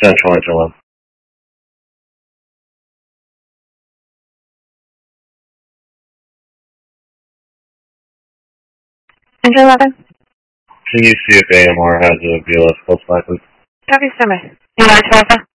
Central Engine 1. Engine 11. Can you see if AMR has a BLS close by, please? Copy, standby. United Alpha.